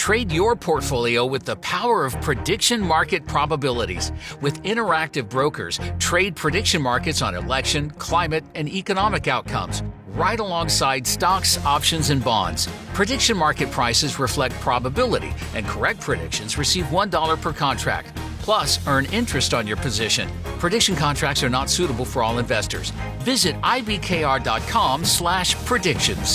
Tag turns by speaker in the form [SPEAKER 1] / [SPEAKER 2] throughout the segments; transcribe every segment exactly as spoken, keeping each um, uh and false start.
[SPEAKER 1] Trade your portfolio with the power of prediction market probabilities. With interactive brokers, trade prediction markets on election, climate, and economic outcomes, right alongside stocks, options, and bonds. Prediction market prices reflect probability, and correct predictions receive one dollar per contract. Plus, earn interest on your position. Prediction contracts are not suitable for all investors. Visit ibkr.com slash predictions.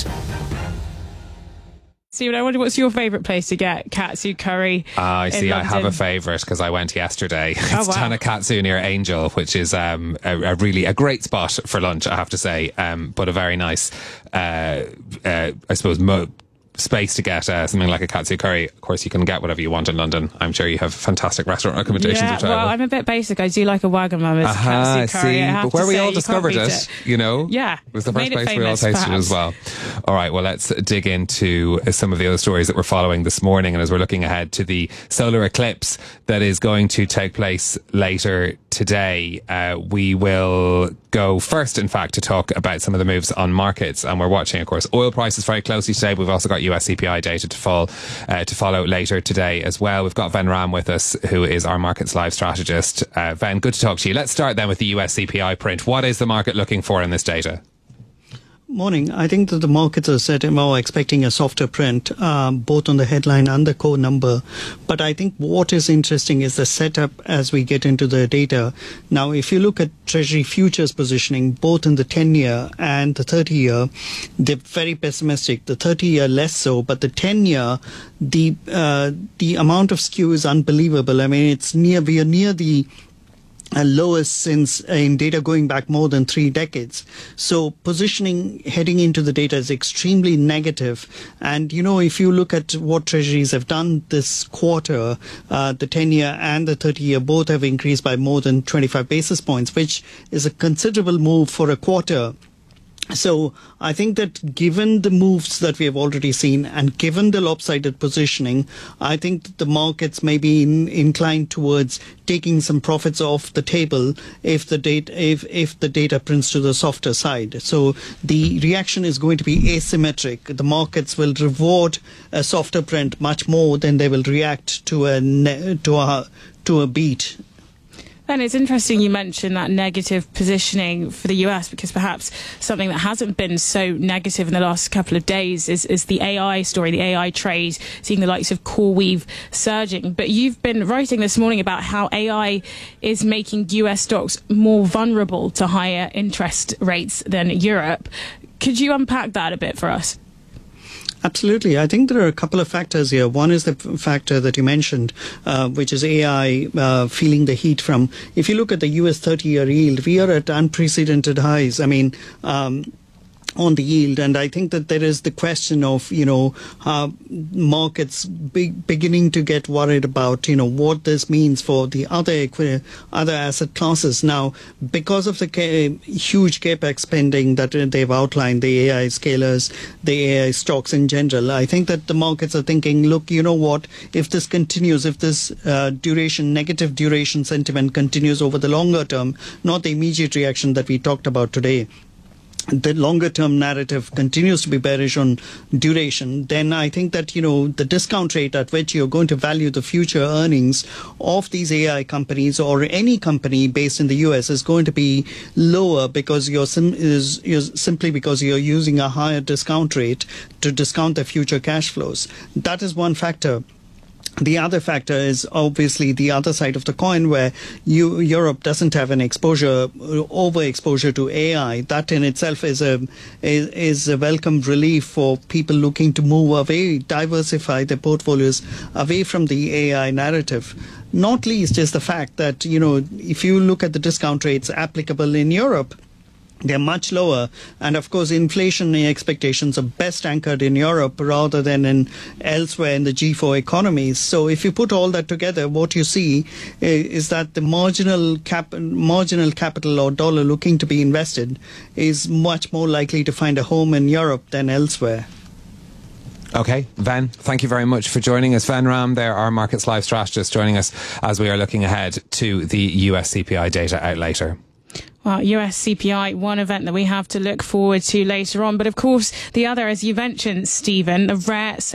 [SPEAKER 2] Stephen, I wonder what's your favourite place to get katsu curry?
[SPEAKER 3] Uh, I see.
[SPEAKER 2] in
[SPEAKER 3] I have a favourite because I went yesterday. It's
[SPEAKER 2] Oh, wow.
[SPEAKER 3] Tanakatsu near Angel, which is um, a, a really a great spot for lunch, I have to say. Um, but a very nice, uh, uh, I suppose, mo- space to get uh, something like a katsu curry. Of course, you can get whatever you want in London. I'm sure you have fantastic restaurant recommendations.
[SPEAKER 2] Yeah,
[SPEAKER 3] which I
[SPEAKER 2] well,
[SPEAKER 3] will.
[SPEAKER 2] I'm a bit basic. I do like a Wagamama's
[SPEAKER 3] Aha,
[SPEAKER 2] katsu curry.
[SPEAKER 3] see,
[SPEAKER 2] I have
[SPEAKER 3] but
[SPEAKER 2] to
[SPEAKER 3] where we
[SPEAKER 2] say,
[SPEAKER 3] all
[SPEAKER 2] you can't
[SPEAKER 3] discovered
[SPEAKER 2] beat
[SPEAKER 3] it,
[SPEAKER 2] it.
[SPEAKER 3] you know,
[SPEAKER 2] Yeah,
[SPEAKER 3] it was the first
[SPEAKER 2] made it
[SPEAKER 3] place we all
[SPEAKER 2] famous,
[SPEAKER 3] tasted it as well. All right, well, let's dig into some of the other stories that we're following this morning, and as we're looking ahead to the solar eclipse that is going to take place later today, uh, we will go first, in fact, to talk about some of the moves on markets, and we're watching, of course, oil prices very closely today. We've also got U S C P I data to fall. Uh, to follow later today as well. We've got Ven Ram with us, who is our Markets Live strategist. Uh, Ven, good to talk to you. Let's start then with the U S C P I print. What is the market looking for in this data?
[SPEAKER 4] Morning. I think that the markets are set more expecting a softer print, um, both on the headline and the core number. But I think what is interesting is the setup as we get into the data. Now, if you look at Treasury futures positioning, both in the ten-year and the thirty-year, they're very pessimistic. The thirty-year less so, but the ten-year, the uh, the amount of skew is unbelievable. I mean, it's near we are near the Uh, lowest since uh, in data going back more than three decades. So positioning heading into the data is extremely negative. And, you know, if you look at what treasuries have done this quarter, uh, the ten-year and the thirty-year both have increased by more than twenty-five basis points, which is a considerable move for a quarter. So I think that given the moves that we have already seen and given the lopsided positioning, I think that the markets may be in, inclined towards taking some profits off the table if the data if, if the data prints to the softer side. So the reaction is going to be asymmetric. The markets will reward a softer print much more than they will react to a ne- to a to a beat.
[SPEAKER 2] And it's interesting you mentioned that negative positioning for the U S, because perhaps something that hasn't been so negative in the last couple of days is, is the A I story, the A I trade, seeing the likes of CoreWeave surging. But you've been writing this morning about how A I is making U S stocks more vulnerable to higher interest rates than Europe. Could you unpack that a bit for us?
[SPEAKER 4] Absolutely. I think there are a couple of factors here. One is the f- factor that you mentioned, uh, which is A I uh, feeling the heat from. If you look at the U S thirty-year yield, we are at unprecedented highs. I mean, um, on the yield, and I think that there is the question of, you know, uh, markets be- beginning to get worried about, you know, what this means for the other equi- other asset classes. Now, because of the ca- huge capex spending that they've outlined, the A I scalers, the A I stocks in general, I think that the markets are thinking, look, you know what, if this continues, if this uh, duration, negative duration sentiment continues over the longer term, not the immediate reaction that we talked about today, the longer term narrative continues to be bearish on duration, then I think that, you know, the discount rate at which you're going to value the future earnings of these A I companies or any company based in the U S is going to be lower because you're, sim- is, you're simply because you're using a higher discount rate to discount the future cash flows. That is one factor. The other factor is obviously the other side of the coin, where you, Europe doesn't have an exposure, overexposure to A I. That in itself is a is, is a welcome relief for people looking to move away, diversify their portfolios away from the A I narrative. Not least is the fact that, you know, if you look at the discount rates applicable in Europe, they're much lower. And of course, inflation expectations are best anchored in Europe rather than in elsewhere in the G four economies. So if you put all that together, what you see is that the marginal cap, marginal capital or dollar looking to be invested is much more likely to find a home in Europe than elsewhere.
[SPEAKER 3] Okay, Ven, thank you very much for joining us. Ven Ram there, our Markets Live strategist, joining us as we are looking ahead to the U S C P I data out later.
[SPEAKER 2] Well, U S C P I, one event that we have to look forward to later on. But of course, the other, as you mentioned, Stephen, the rare